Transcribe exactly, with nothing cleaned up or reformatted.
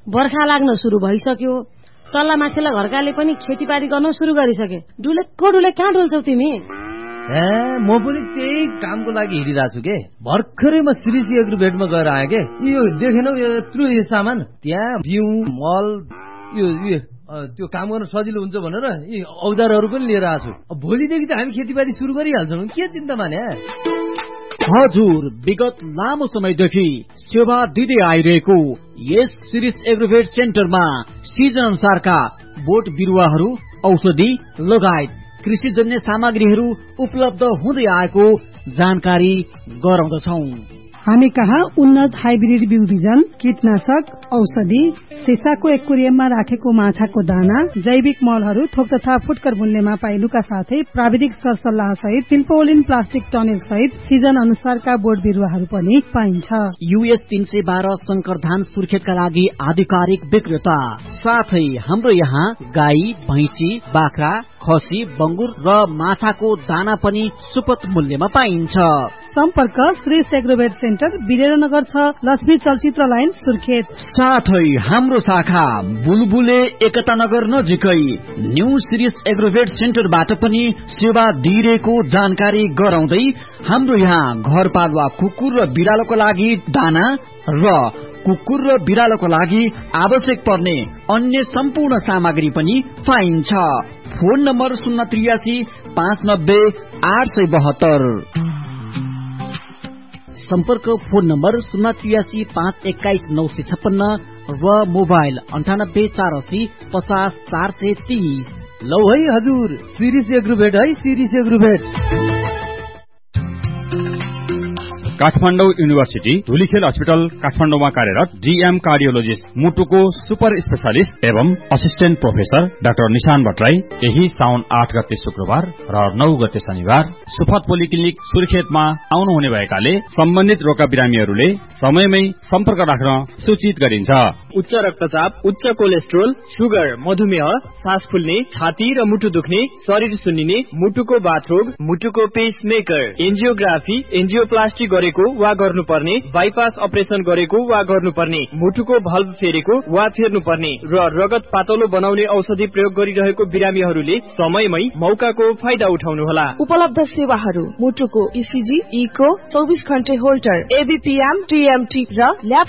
बर्खा लाग्न सुरु भइसक्यो, तल्ला माथिल्ला घरकाले पनि खेतीपाती गर्न सुरु गरिसके। डुलेको डुले कहाँ डुल्छौ तिमी? ए म पनि त्यही कामको लागि हिँडिरहेको छु के। भर्खरै म श्रीसी एग्रोभेटमा गएर आएँ के। यो देखेनौ यत्रो यो सामान, त्यहाँ बिउ मल यो त्यो काम गर्न सजिलो हुन्छ भनेर यी औजारहरू पनि लिएर आएको छु। भोलिदेखि त हामी खेतीपाती सुरु गरिहाल्छौँ, के चिन्ता माने। हजुर, विगत लामो समयदेखि सेवा दिँदै आइरहेको यस शिरीष एग्रोभेट सेन्टरमा सिजन अनुसारका बोट बिरुवाहरू, औषधि लगायत कृषिजन्य सामग्रीहरू उपलब्ध हुँदै आएको जानकारी गराउँदछौं। हामी कहाँ उन्नत हाइब्रिड बिउ बिजन, कीटनाशक, औषधि, सिसाको एक्वेरियममा राखेको माछाको दाना, जैविक मलहरू थोक तथा फुटकर मूल्यमा पाइनुका साथै प्राविधिक सरसल्लाह सहित सिल्पोलिन प्लास्टिक टनेल सहित सिजन अनुसारका बोट बिरुवाहरू पनि पाइन्छ। युएस तीन सय बाह्र शंकर धान सुर्खेतका लागि आधिकारिक विक्रेता। साथै हाम्रो यहाँ गाई, भैंसी, बाख्रा, खसी, बंगुर र माछाको दाना पनि सुपथ मूल्यमा पाइन्छ। सम्पर्क श्री एग्रोभेट सेन्टर, वीरेन्द्रनगर छ, लक्ष्मी चलचित्र लाइन, सुर्खेत। साथै हाम्रो शाखा बुलबुले एकता नगर नजिकै न्यू शिरीष एग्रोभेट सेन्टरबाट पनि सेवा दिइरहेको जानकारी गराउँदै हाम्रो यहाँ घरपालुवा कुकुर र बिरालोको लागि दाना र कुकुर र बिरालोको लागि आवश्यक पर्ने अन्य सम्पूर्ण सामग्री पनि पाइन्छ। फोन नम्बर शून्य त्रियासी पाँच नब्बे आठ सय बहत्तर। सम्पर्क फोन नम्बर शून्य त्रियासी पाँच एक्काइस नौ सय छप्पन्न र मोबाइल अन्ठानब्बे चार असी पचास चार सय तीस। लौ है हजुर, शिरीष एग्रोभेट है, शिरीष एग्रोभेट। काठमाडौँ युनिभर्सिटी धुलीखेल अस्पताल काठमाडौँमा कार्यरत जीएम कार्डियोलोजिस्ट, मुटुको सुपर स्पेशलिस्ट एवं असिस्टेन्ट प्रोफेसर डाक्टर निशान भट्टराई यही साउन आठ गते शुक्रबार र नौ गते शनिबार सुफत पोलिक्लिनिक सुर्खेतमा आउनुहुने भएकाले सम्बन्धित रोगका बिरामीहरूले समयमै सम्पर्क राख्न सूचित गरिन्छ। उच्च रक्तचाप, उच्च कोलेस्ट्रोल, सुगर, मधुमेह, सास फुल्ने, छाती र मुटु दुख्ने, शरीर सुन्निने, मुटुको बाथरोग, मुटुको पेसमेकर, एन्जियोग्राफी, एन्जियोप्लास्टी गरेको वा गर्नुपर्ने, बाइपास अपरेसन गरेको वा गर्नुपर्ने, मुटुको भल्भ फेरेको वा फेर्नुपर्ने र रगत पातलो बनाउने औषधि प्रयोग गरिरहेको बिरामीहरूले समयमै मौकाको फाइदा उठाउनुहोला। उपलब्ध सेवाहरू मुटुको इसिजी, इको, चौबिस घण्टे होल्टर, एबिपीएम, टीएमटी र ल्याब